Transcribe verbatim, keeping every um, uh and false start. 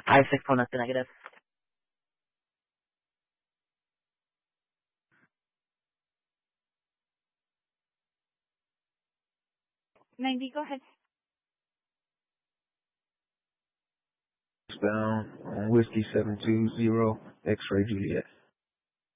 five six one, that's the negative. ninety, go ahead. Bound on Whiskey seven two zero, X-Ray Juliet.